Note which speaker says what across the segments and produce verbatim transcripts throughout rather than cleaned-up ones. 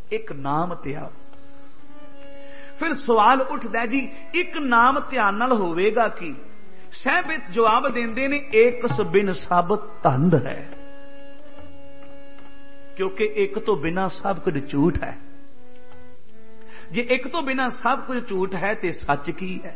Speaker 1: एक नाम ध्याओ। फिर सवाल उठदा जी एक नाम ध्यान नाल होवेगा की? साहब जवाब देंदे ने एक बिन सब धंध है, क्योंकि एक तो बिना सब कुछ झूठ है। जे एक तो बिना सब कुछ झूठ है तो सच की है?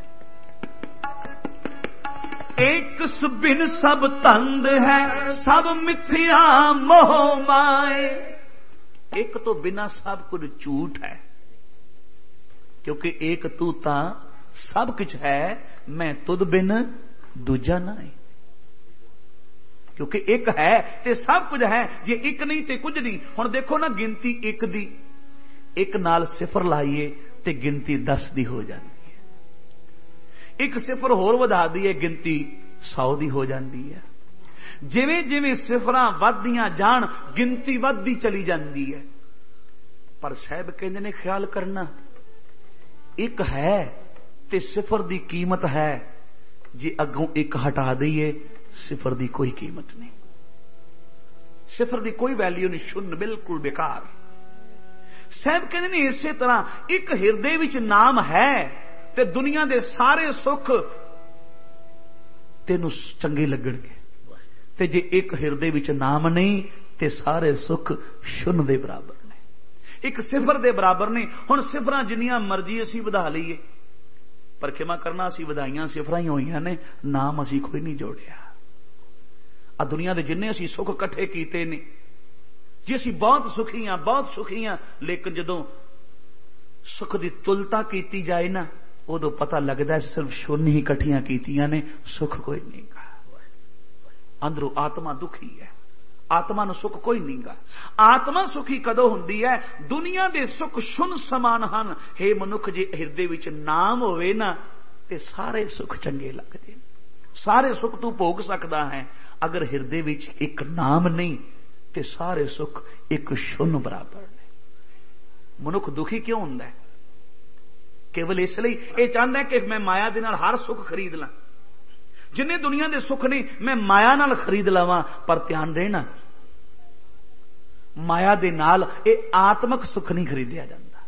Speaker 1: एक बिन सब धंध है, सब मिथ्या मोह माए। एक तो बिना सब कुछ झूठ है, क्योंकि एक तू ता सब कुछ है, मैं तुद बिन दूजा ना है। क्योंकि एक है ते सब कुछ है, जे एक नहीं ते कुछ नहीं। हुण देखो ना गिनती एक दी, एक नाल सिफर लाइए ते गिनती दस दी हो जाती है। एक सिफर होर वधा दीए गिनती सौ दी हो जाती है। जिवें जिवें सिफरां वधदियां जाण गिनती वधदी चली जाती है। पर साहब कहंदे ने ख्याल करना, एक है ते सिफर दी कीमत है, जे अगों एक हटा दईए सिफर दी कोई कीमत नहीं, सिफर दी कोई वैल्यू नहीं, शून्य बिल्कुल बेकार। साहब कहते ने इसे तरह एक हिरदे विच नाम है ते दुनिया दे सारे सुख तेनू चंगे लगणगे, ते जे एक हिरदे विच नाम नहीं ते सारे सुख शून्य दे बराबर ने, एक सिफर दे बराबर ने। हुण सिफरां जिन्नियां मर्जी असीं वधा लईए, पर खिमा करना असीं वधाइयां सिफरां ही होईयां ने, नाम असीं कोई नहीं जोड़िया। आ दुनिया दे जिन्ने असीं सुख इकट्ठे कीते ने, जे असीं बहुत सुखी हां बहुत सुखी हां, लेकिन जदों सुख दी तुलता कीती जाए ना, उदों पता लगदा है सिर्फ शून्य ही इकट्ठियां कीतियां ने, सुख कोई नहीं गा। अंदरों आत्मा दुखी है, आत्मा नूं सुख कोई नहीं गा। आत्मा सुखी कदों हुंदी है? दुनिया दे सुख शून्य समान हन। हे मनुख, जे हिरदे विच नाम होवे ना ते सारे सुख चंगे लगदे, सारे सुख तू भोग सकदा है। अगर हिरदे विच एक नाम नहीं ते सारे सुख एक शून्य बराबर ने। मनुख दुखी क्यों हुंदा है? केवल इसलिए ये चाहता है कि मैं माया दे नाल हर सुख खरीद ला, जिन्ने दुनिया दे सुख ने मैं माया नाल खरीद लवां। पर ध्यान देना, माया दे नाल ये आत्मक सुख नहीं खरीदिया जाता,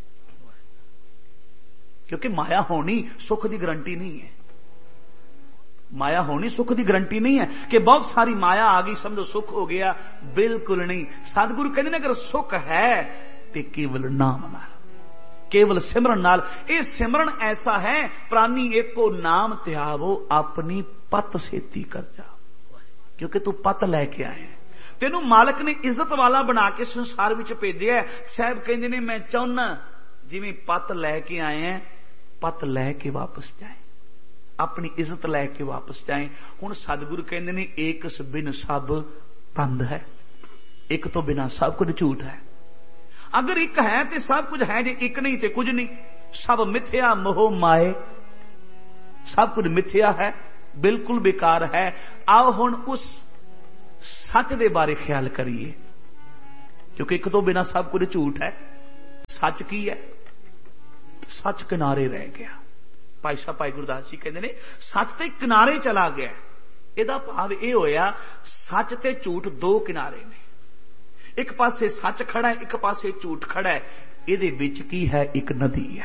Speaker 1: क्योंकि माया होनी सुख की गारंटी नहीं है। माया होनी सुख की गारंटी नहीं है कि बहुत सारी माया आ गई समझो सुख हो गया, बिल्कुल नहीं। सतगुरु कहते हैं अगर सुख है तो केवल नाम नाल, केवल सिमरन नाल। ये सिमरन ऐसा है, प्राणी एको नाम ध्यावो अपनी पत सेती कर जाओ, क्योंकि तू पत लैके आए हैं, तेनू मालक ने इज्जत वाला बना के संसार विच भेजिया है। साहब कहते ने मैं चाहना जिवें पत लैके आए हैं, पत लैके वापस जाए, अपनी इज्जत लैके वापस जाए। हुण सतगुरु कहते ने एक बिन सब धंध है, एक तो बिना सब कुछ झूठ है। अगर एक है तो सब कुछ है, जे एक नहीं तो कुछ नहीं। सब मिथ्या मोह माए, सब कुछ मिथ्या है, बिल्कुल बेकार है। आओ हुण उस सच दे बारे ख्याल करिए, क्योंकि एक तो बिना सब कुछ झूठ है। सच की है? सच किनारे रह गया। भाई साहब भाई गुरदास जी कहते हैं सच ते किनारे चला गया। इहदा भाव यह होया सच ते झूठ दो किनारे ने, एक पासे सच खड़ा है, एक पासे झूठ खड़ा है। इहदे विच की है? एक नदी है,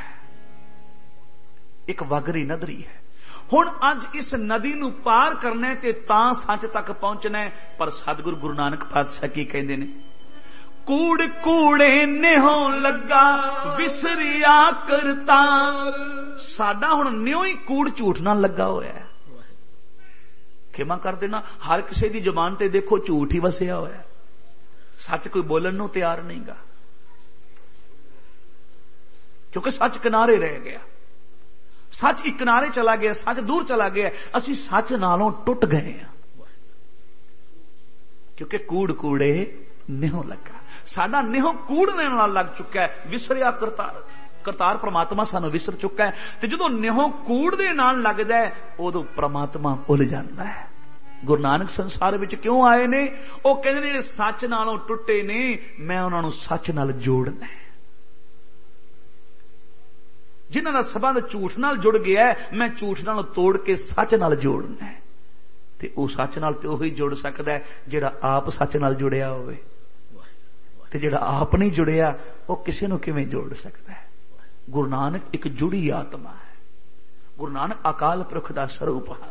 Speaker 1: एक वगरी नदरी है। हुण अज इस नदी नूं पार करना है ते तां सच तक पहुंचना है। पर सतगुरु गुरु नानक पातशाह की कहंदे ने, कूड़ कूड़े नेहों लगा विसरिया करतार। साडा हुण न्यों ही कूड़ झूठ नाल लगा होया है। खिमा कर देना, हर किसी दी जुबान ते देखो झूठ ही वसिया होया, सच कोई बोलन नूं तैयार नहीं गा, क्योंकि सच किनारे रह गया। सच एक किनारे चला गया, सच दूर चला गया। असी सच नालों टुट गए हैं, क्योंकि कूड़ कूड़े नेहों लगा। साडा नेहों कूड़ने नाल लग चुका है। विसरिया करतार, करतार परमात्मा सानू विसर चुका है। ते जदों नेहों कूड़ दे नाल लगदा है, उदों परमात्मा भुल जांदा है। गुरु नानक संसार विच क्यों आए ने? वो कहंदे ने सच नालों टुटे ने, मैं उन्हां नूं सच नाल जोड़ना है। जिन्हां दा संबंध झूठ नाल जुड़ गया है, मैं झूठ नाल तोड़ के सच नाल जोड़ना है। ते वो सच नाल ते ओही जुड़ सकदा है जिहड़ा आप सच नाल जुड़िया होवे। ते जिहड़ा आप नहीं जुड़िया वो किसी नूं किवें जोड़ सकता है। गुरु नानक एक जुड़ी आत्मा है। गुरु नानक अकाल पुरख दा स्वरूप है।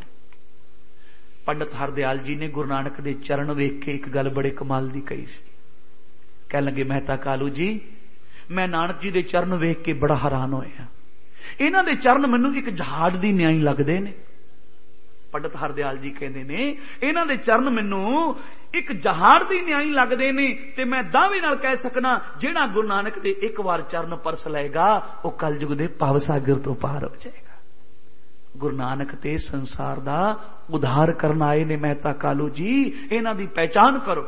Speaker 1: पंडित हरदयाल जी ने गुरु नानक दे चरण वेख के एक गल बड़े कमाल दी कही सी। कह लगे मेहता कालू जी मैं नानक जी दे चरण वेख के बड़ा हैरान होया। इन्हां दे चरण मैनूं एक जहाड़ दी न्याई लगदे ने। पंडित हरदयाल जी कहते ने इन्हां दे चरण मैनूं एक जहाड़ दी न्याई लगदे ने ते मैं दावे नाल कह सकना जिहड़ा गुरु नानक दे एक बार चरण परस लेगा वो कलयुग दे भव सागर तो पार हो जाएगा। गुरु नानक ते संसार दा उद्धार करन आए ने मेहता कालू जी, इन्हां दी पहचान करो।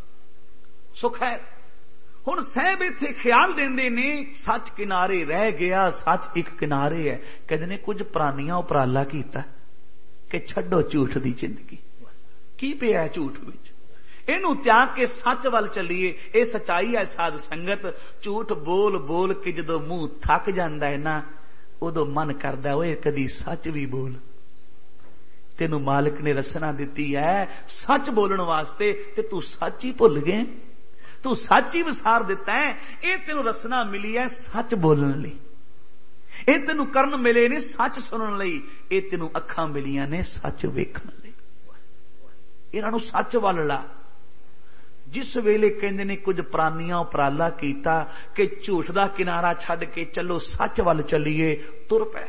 Speaker 1: सुख है हुण साहब इत्थे ख्याल देंदे ने सच किनारे रह गया, सच एक किनारे है। कहते ने कुछ प्राणियां उपराला कीता कि छड्डो झूठ दी जिंदगी, की पिया झूठ विच, इनू त्याग के सच वल चलीए। ये सच्चाई है साध संगत। झूठ बोल बोल के जदों मूंह थक जांदा है ना उदों मन करदा ओए कदी सच भी बोल। तेनू मालिक ने रसना दिती है सच बोलण वास्ते ते तू सच ही भुल गए, तू सच ही विसार दिता है। ये तेनू रसना मिली है सच बोलण लई, ये तेनू करन मिले ने सच सुनन लई, ये तेनू अखां मिलियां ने सच वेखण लई। इन्हां नू सच वल ला। जिस वेले कहंदे ने कुछ प्राणियां उपराला कीता कि झूठ दा किनारा छड्ड के चलो सच वल चलीए, तुर पै।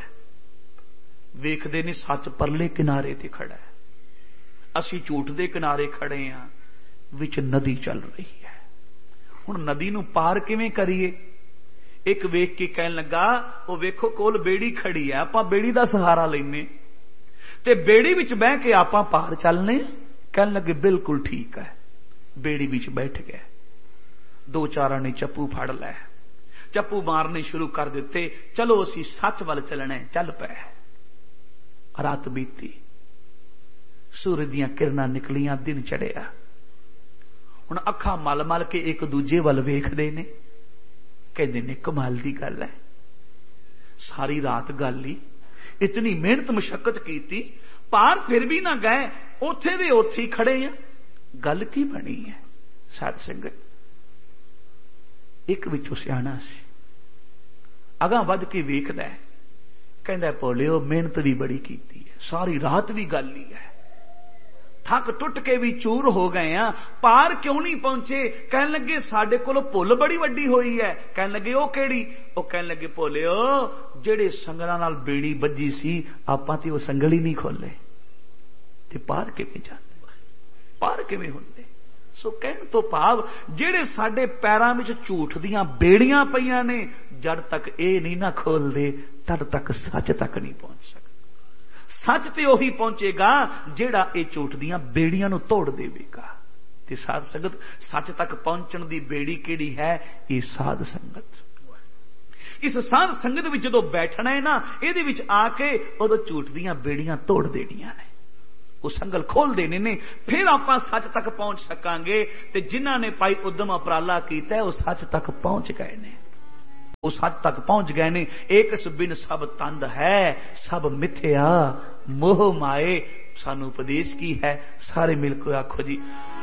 Speaker 1: वेखदे ने सच परले किनारे ते खड़ा है, असीं झूठ दे किनारे खड़े हां, विच नदी चल रही है। हुण नदी नू पार किवें करिए? एक वेख के कहन लगा वो वेखो कोल बेड़ी खड़ी है, आपां बेड़ी दा सहारा लैने ते बेड़ी विच बह के आपां पार चलने। कहन लगे बिल्कुल ठीक है। बेड़ी विच बैठ गए। दो चारां ने चप्पू फड़ लै, चप्पू मारने शुरू कर दिते। चलो असी सच वल चलना है, चल पै। रात बीती, सूरज दियां किरणां निकलियां, दिन चढ़िया। हुण अखां मल मल के एक दूजे वल वेखदे ने, कहंदे ने कमाल दी गल है, सारी रात गल ही इतनी मेहनत मशक्कत की, पार फिर भी ना गए, उथे दे उथे ही खड़े हैं, गल की बनी है? साध संगत एक विचों सियाणा सी, अगां वध के वेखदा है, कहंदा भोलिओ मेहनत भी बड़ी की है, सारी रात भी गल ही है, थक टुट के भी चूर हो गए हैं, पार क्यों नहीं पहुंचे? कहन लगे साडे कोल भुल बड़ी वड्डी होई है। कहन लगे ओ केड़ी? ओ कहन लगे भोलिओ जेड़े संगलां नाल बेड़ी बज्जी सी आपां ते ओ संगल ही नहीं खोले ते पार किवें जांदे, पार किवें हुंदे? सो कहण तो भाव जेड़े साडे पैरां विच झूठ दियां बेड़ियां पईयां ने, जद तक ए नहीं ना खोलदे तद तक सच तक नहीं पहुंच सकदे। सच ते ओही पहुंचेगा जेड़ा ए झूठ दियां बेड़ियां नूं तोड़ देवेगा। ते साध संगत सच तक पहुंचण दी बेड़ी किहड़ी है? ये साध संगत। इस साध संगत विच जदों बैठना है ना, इहदे विच आके उदों झूठ दियां बेड़ियां तोड़ देणियां ने, वो संगल खोल देने ने, फिर आपां सच तक पहुंच सकांगे। ते जिन्हां ने पाई उद्यम उपराला कीता है वो सच तक पहुंच गए ने, वो सच तक पहुंच गए ने। एक बिन सब तंद है, सब मिथ्या मोह माए, सानू उपदेश की है। सारे मिलकर आखो जी।